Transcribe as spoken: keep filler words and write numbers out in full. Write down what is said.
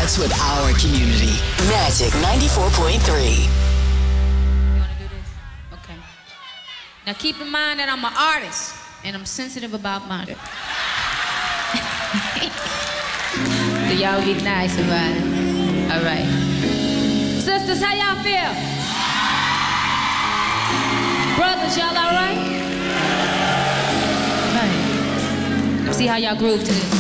touch with our community. Magic ninety-four point three. You want to do this? Okay. Now keep in mind that I'm an artist and I'm sensitive about mine. So y'all be nice about it. All right. Sisters, how y'all feel? Brothers, y'all all right? All right. See how y'all groove to this.